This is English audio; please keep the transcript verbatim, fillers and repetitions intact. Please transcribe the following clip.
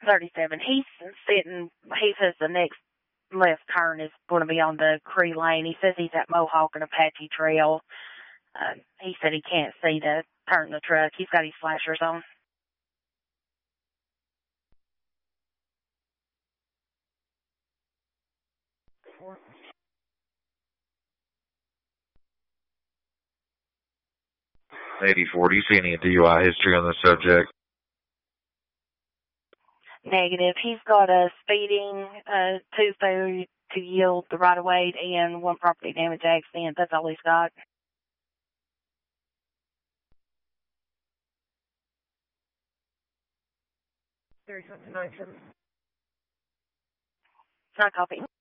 thirty-seven. He's sitting, he says the next left turn is going to be on the Cree Lane. He says he's at Mohawk and Apache Trail. Uh, he said he can't see to turn the truck. He's got his flashers on. eighty-four, do you see any D U I history on the subject? Negative. He's got a speeding, uh, two failure to yield the right-of-way, and one property damage accident. That's all he's got. thirty-seven. I copy.